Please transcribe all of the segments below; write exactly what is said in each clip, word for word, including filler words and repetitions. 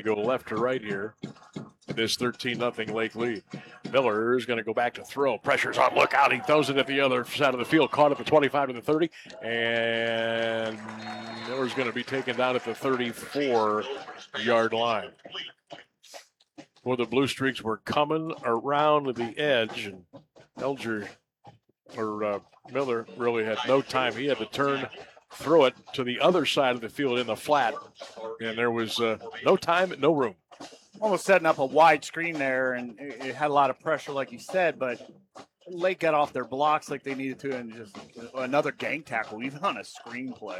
go left to right here. This thirteen nothing Lake lead. Miller is going to go back to throw. Pressure's on. Look out. He throws it at the other side of the field. Caught at the twenty-five to the thirty. And Miller's going to be taken down at the thirty-four-yard line. Well, the Blue Streaks were coming around the edge, and Elger, or uh, Miller, really had no time. He had to turn, throw it to the other side of the field in the flat, and there was uh, no time, no room. Almost setting up a wide screen there, and it, it had a lot of pressure, like you said, but Lake got off their blocks like they needed to, and just another gang tackle, even on a screen play.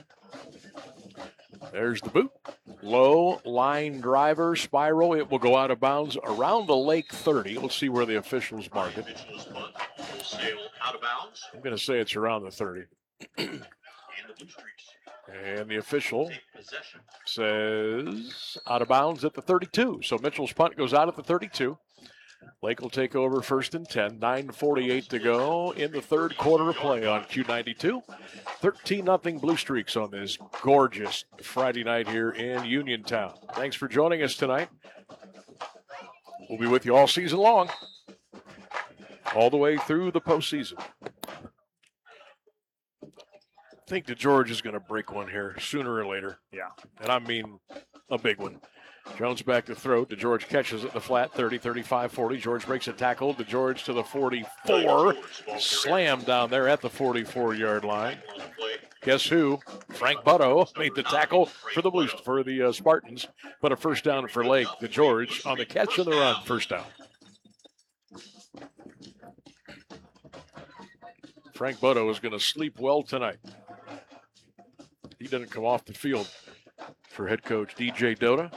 There's the boot. Low line driver spiral. It will go out of bounds around the Lake thirty. We'll see where the officials mark it. I'm going to say it's around the thirty. And the official says out of bounds at the thirty-two. So Mitchell's punt goes out at the thirty-two. Lake will take over first and ten. nine forty-eight to go in the third quarter of play on Q ninety-two. thirteen nothing Blue Streaks on this gorgeous Friday night here in Uniontown. Thanks for joining us tonight. We'll be with you all season long, all the way through the postseason. I think DeGeorge is going to break one here sooner or later. Yeah. And I mean a big one. Jones back to throw. DeGeorge catches it in the flat, thirty, thirty-five, forty. George breaks a tackle. DeGeorge to the forty-four. Slammed down there at the forty-four-yard line. Guess who? Frank Butto made the tackle for the Blues, for the uh, Spartans. But a first down for Lake. DeGeorge on the catch and the run. First down. Frank Butto is going to sleep well tonight. He didn't come off the field for head coach D J Dota.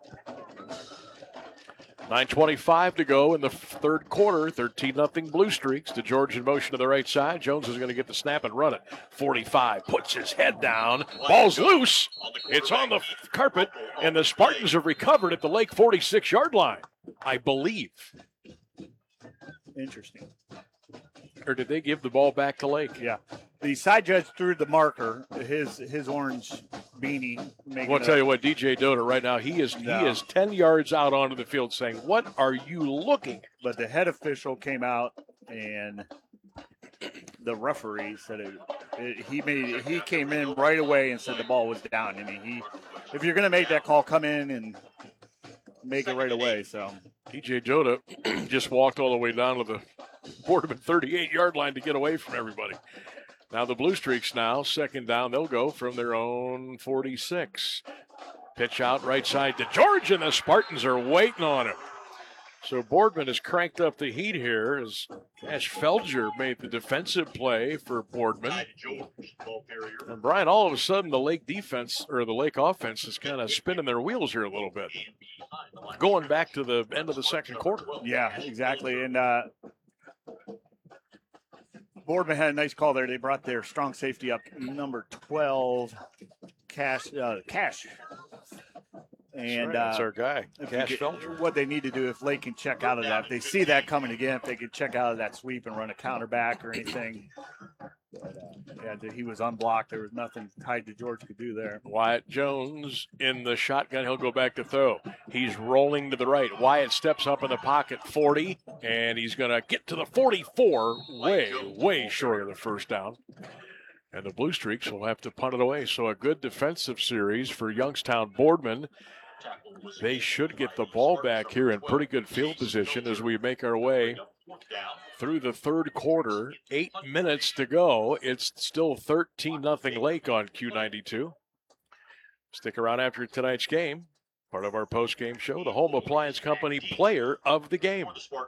nine twenty-five to go in the third quarter. thirteen nothing Blue Streaks. DeGeorge in motion to the right side. Jones is going to get the snap and run it. forty-five, puts his head down. Ball's loose. It's on the carpet, and the Spartans have recovered at the Lake forty-six-yard line, I believe. Interesting. Or did they give the ball back to Lake? Yeah. The side judge threw the marker, his his orange beanie. I want to tell you what, D J Dota right now, he is No. he is ten yards out onto the field saying, what are you looking at? But the head official came out, and the referee said it, it, he made he came in right away and said the ball was down. I mean, he if you're going to make that call, come in and make it right away. So D J Dota just walked all the way down to the Boardman thirty-eight-yard line to get away from everybody. Now the Blue Streaks now, second down, they'll go from their own forty-six. Pitch out right side to George, and the Spartans are waiting on him. So Boardman has cranked up the heat here as Cash Felger made the defensive play for Boardman. And Brian, all of a sudden the Lake defense, or the Lake offense, is kind of spinning their wheels here a little bit. Going back to the end of the second quarter. yeah, exactly. And uh, Boardman had a nice call there. They brought their strong safety up, number twelve, Cash. Uh, Cash. And that's, right. that's uh, our guy, Cash get, Felger. What they need to do, if Lake can check out of that, if they see that coming again, if they can check out of that sweep and run a counter back or anything. But, uh, yeah, he was unblocked. There was nothing tied to George could do there. Wyatt Jones in the shotgun. He'll go back to throw. He's rolling to the right. Wyatt steps up in the pocket, forty, and he's going to get to the forty-four, way, way short of the first down. And the Blue Streaks will have to punt it away. So a good defensive series for Youngstown. Boardman, they should get the ball back here in pretty good field position as we make our way through the third quarter. Eight minutes to go. It's still thirteen nothing Lake on Q ninety-two. Stick around after tonight's game. Part of our post-game show, the Home Appliance Company player of the game.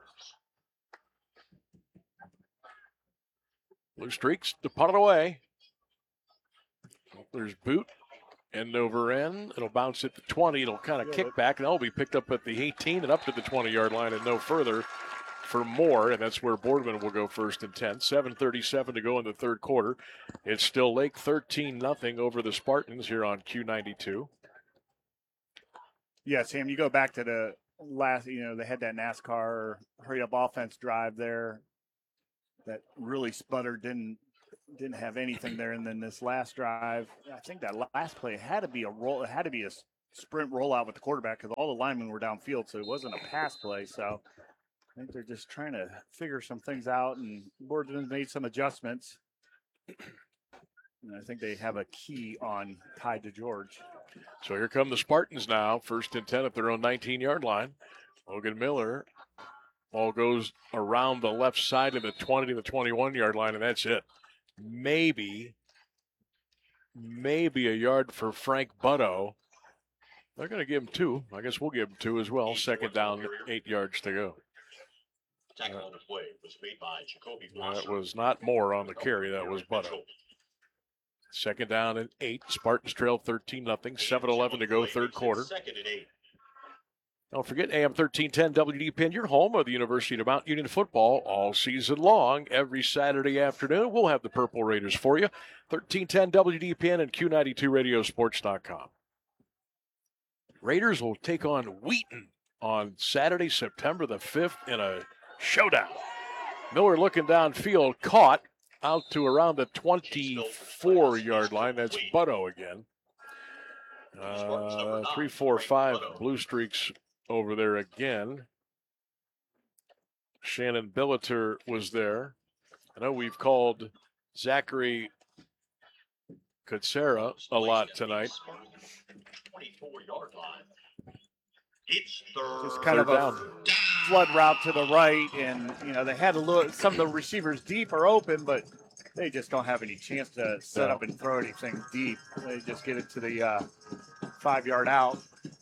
Blue Streaks to punt it away. There's Boot. End over end. It'll bounce at the twenty. It'll kind of kick back, and that'll be picked up at the eighteen and up to the twenty-yard line and no further for more, and that's where Boardman will go first and ten. seven thirty-seven to go in the third quarter. It's still Lake thirteen nothing over the Spartans here on Q ninety-two. Yeah, Sam, you go back to the last, you know, they had that NASCAR hurry-up offense drive there that really sputtered, didn't didn't have anything there. And then this last drive, I think that last play had to be a roll. It had to be a sprint rollout with the quarterback because all the linemen were downfield, so it wasn't a pass play. So I think they're just trying to figure some things out, and Boardman made some adjustments. And I think they have a key on Ty DeGeorge. So here come the Spartans now, first and ten at their own nineteen-yard line. Logan Miller, ball goes around the left side of the twenty to the twenty-one-yard line, and that's it. Maybe, maybe a yard for Frank Butto. They're going to give him two. I guess we'll give him two as well. Second down, eight yards to go. Tackle on the play was made by Jacoby That was not more on the carry. That was Butto. Second down and eight. Spartans trail thirteen nothing. seven eleven to go, third quarter. Second and eight. Don't forget, A M thirteen ten W D P N, your home of the University of Mount Union football all season long. Every Saturday afternoon, we'll have the Purple Raiders for you. thirteen ten W D P N and Q ninety-two radio sports dot com. Raiders will take on Wheaton on Saturday, September the fifth in a showdown. Miller looking downfield, caught out to around the twenty-four-yard line. That's Butto again. Uh, three, four, five Blue Streaks over there again. Shannon Billiter was there. I know we've called Zachary Kutsera a lot tonight. twenty-four-yard line. It's third. Just kind of a flood route to the right, and you know they had a little. Some of the receivers deep are open, but they just don't have any chance to set up and throw anything deep. They just get it to the uh, five-yard out.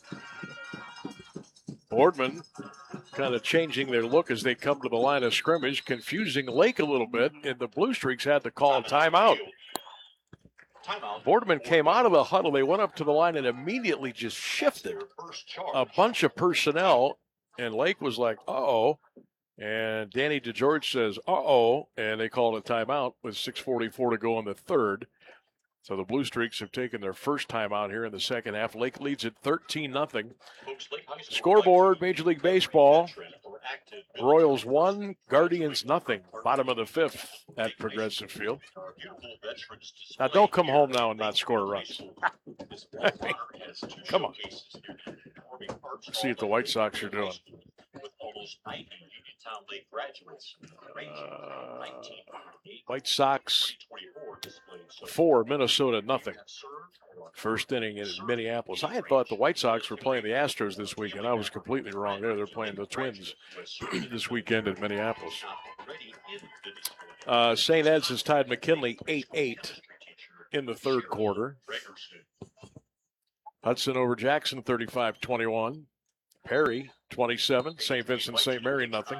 Boardman kind of changing their look as they come to the line of scrimmage, confusing Lake a little bit, and the Blue Streaks had to call a timeout. Boardman came out of the huddle. They went up to the line and immediately just shifted a bunch of personnel, and Lake was like, uh-oh. And Danny DeGeorge says, uh-oh, and they called a timeout with six forty-four to go in the third. So the Blue Streaks have taken their first timeout here in the second half. Lake leads at thirteen nothing. Scoreboard, Major League Baseball. Royals one, Guardians nothing. Bottom of the fifth at Progressive Field. Now, don't come home now and not score runs. Come on. Let's see what the White Sox are doing. Uh, White Sox four, Minnesota nothing. First inning in Minneapolis. I had thought the White Sox were playing the Astros this weekend. I was completely wrong there. They're playing the Twins this weekend in Minneapolis. Uh, Saint Ed's has tied McKinley eight eight in the third quarter. Hudson over Jackson thirty-five twenty-one. Perry twenty-seven. Saint Vincent Saint Mary nothing.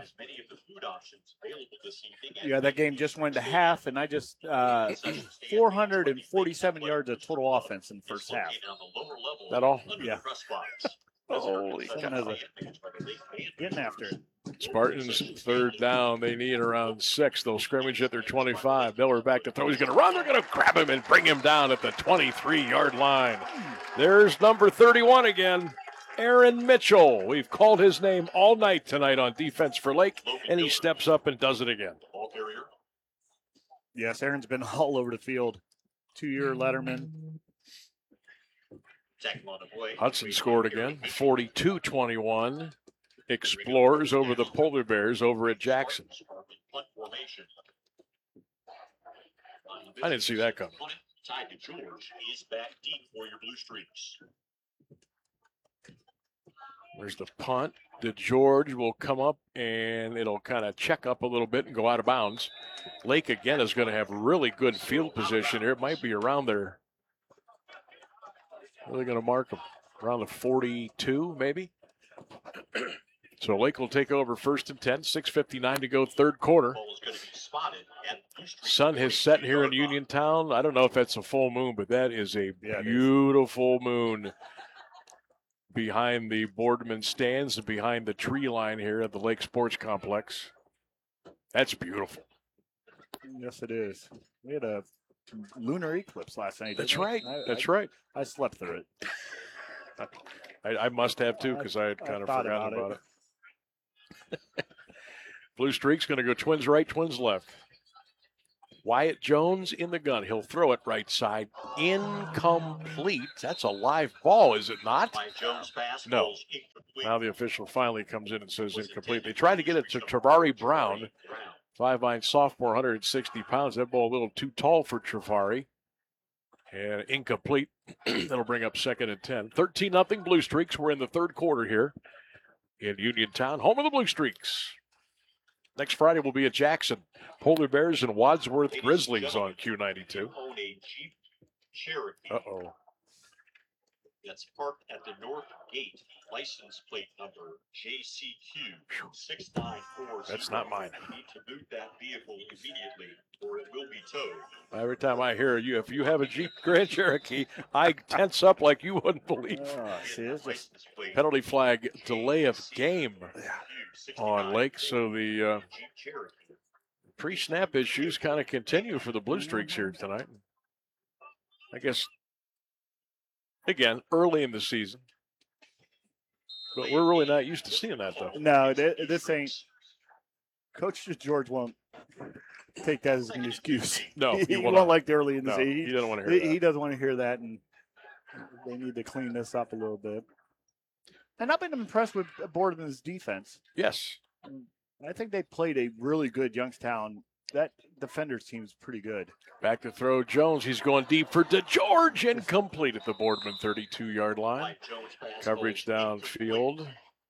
Yeah, that game just went to half, and I just uh, four hundred forty-seven yards of total offense in the first half. That all? Yeah. Holy cow. Getting after it. Spartans third down. They need around six. They'll scrimmage at their twenty-five. Miller back to throw. He's going to run. They're going to grab him and bring him down at the twenty-three-yard line. There's number thirty-one again. Aaron Mitchell. We've called his name all night tonight on Defense for Lake, and he steps up and does it again. Yes, Aaron's been all over the field. Two-year letterman. Hudson scored again, forty-two twenty-one. Explorers over the Polar Bears over at Jackson. I didn't see that coming. Ty DeGeorge is back deep for your Blue Streaks. There's the punt. DeGeorge will come up, and it'll kind of check up a little bit and go out of bounds. Lake, again, is going to have really good field position here. It might be around there. Where are they going to mark them? Around the forty-two, maybe? So Lake will take over first and ten. six fifty-nine to go, third quarter. Sun has set here in Uniontown. I don't know if that's a full moon, but that is a beautiful moon behind the Boardman stands and behind the tree line here at the Lake Sports Complex. That's beautiful. Yes, it is. We had a lunar eclipse last night. That's right. I, That's I, right. I slept through it. I, I must have too, because I had kind of forgotten about, about it. it. Blue Streak's going to go Twins right, Twins left. Wyatt Jones in the gun. He'll throw it right side. Incomplete. That's a live ball, is it not? No. Now the official finally comes in and says incomplete. They tried to get it to Travari Brown, five nine sophomore, one hundred sixty pounds. That ball a little too tall for Travari. And incomplete. That'll bring up second and ten. thirteen nothing Blue Streaks. We're in the third quarter here in Uniontown, home of the Blue Streaks. Next Friday will be at Jackson. Polar Bears and Wadsworth Grizzlies on Q ninety-two. Uh-oh. That's parked at the north gate. License plate number J C Q six nine four zero. That's not mine. You need to move that vehicle immediately, or it will be towed. Every time I hear you, if you have a Jeep Grand Cherokee, I tense up like you wouldn't believe. Oh, see, it's just Penalty flag, delay of game on Lake. So the uh, pre-snap issues kind of continue for the Blue Streaks here tonight. I guess, again, early in the season. But we're really not used to seeing that, though. no. th- This ain't. Coach George won't take that as an excuse. No, he, he will won't not. like the early in the No, season. he doesn't want to He, hear he that. doesn't want to hear that, and they need to clean this up a little bit. And I've been impressed with Boardman's defense. Yes. I think they played a really good Youngstown. That defenders team is pretty good. Back to throw Jones. He's going deep for DeGeorge. Incomplete at the Boardman thirty-two-yard line. Coverage downfield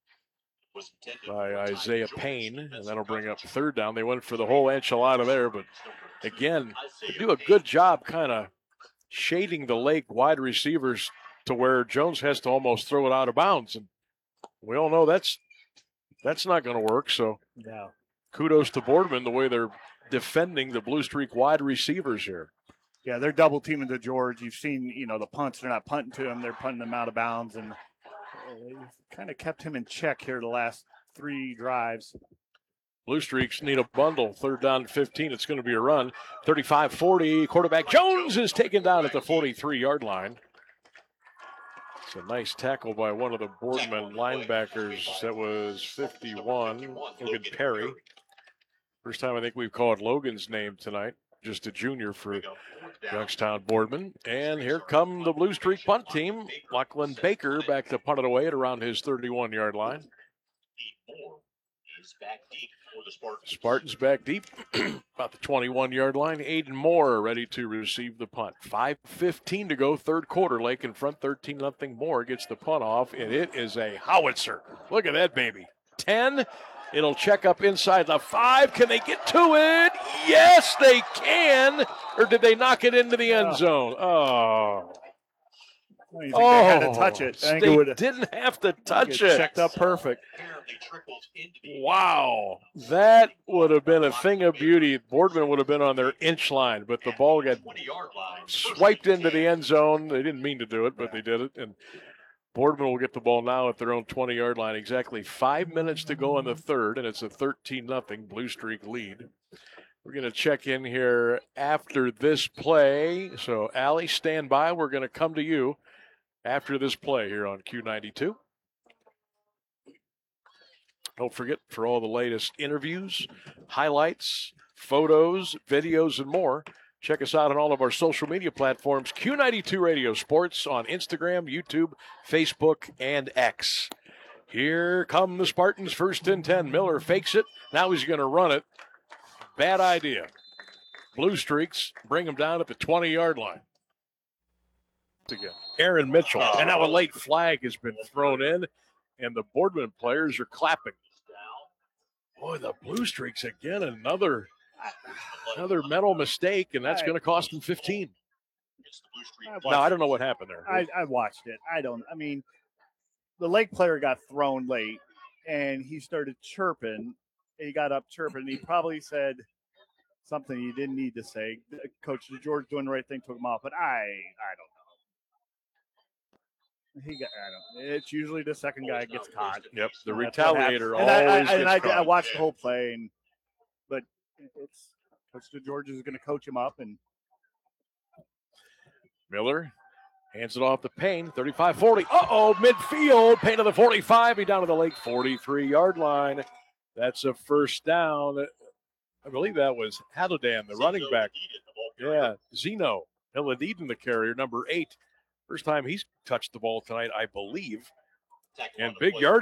by Isaiah Payne, and that'll bring up third down. They went for the whole enchilada there, but again, they do a good job kind of shading the Lake wide receivers to where Jones has to almost throw it out of bounds. And we all know that's that's not going to work, so Yeah. kudos to Boardman the way they're defending the Blue Streak wide receivers here. Yeah, they're double teaming to George. You've seen, you know, the punts. They're not punting to him. They're punting him out of bounds, and they've kind of kept him in check here the last three drives. Blue Streaks need a bundle. Third down, fifteen. It's going to be a run. thirty-five forty. Quarterback Jones is taken down at the forty-three-yard line. It's a nice tackle by one of the Boardman linebackers. That was fifty-one, Logan Perry. First time I think we've called Logan's name tonight. Just a junior for Youngstown Boardman. And here come the Blue Streak punt team. Lachlan Baker back to punt it away at around his thirty-one-yard line. Spartans back deep, about the twenty-one-yard line. Aiden Moore ready to receive the punt. five fifteen to go, third quarter. Lake in front, thirteen nothing. Moore gets the punt off, and it is a howitzer. Look at that baby. ten. It'll check up inside the five. Can they get to it? Yes, they can. Or did they knock it into the end zone? Oh. I think they had to Oh, touch it. I think they it would didn't have to touch it it. checked up perfect. Wow, that would have been a thing of beauty. Boardman would have been on their inch line, but the ball got swiped into the end zone. They didn't mean to do it, but they did it. And Boardman will get the ball now at their own twenty-yard line. Exactly five minutes to go in the third, and it's a thirteen nothing Blue Streak lead. We're going to check in here after this play. So, Allie, stand by. We're going to come to you after this play here on Q ninety-two. Don't forget, for all the latest interviews, highlights, photos, videos, and more, check us out on all of our social media platforms. Q ninety-two Radio Sports on Instagram, YouTube, Facebook, and X. Here come the Spartans, first and ten. Miller fakes it. Now he's going to run it. Bad idea. Blue Streaks bring him down at the twenty-yard line. Again, Aaron Mitchell. And now a late flag has been thrown in, and the Boardman players are clapping. Boy, the Blue Streaks again, another another mental mistake, and that's going to cost them fifteen. Now, I don't know what happened there. I, I watched it. I don't. I mean, the Lake player got thrown late, and he started chirping. He got up chirping. He probably said something he didn't need to say. Coach George doing the right thing, took him off. But I, I don't know. He got. I don't. It's usually the second guy gets caught. Yep, the That's what retaliator happens. always and I, I, gets and I, caught. I watched the whole play, and but it's Coach George is going to coach him up, and Miller hands it off to Payne, thirty-five forty. Uh-oh, midfield. Payne to the forty-five. He down to the Lake forty-three-yard line. That's a first down. I believe that was Haladan, the running back. Yeah, Zeno Hiladin, the carrier, number eight. First time he's touched the ball tonight, I believe. And big yardage.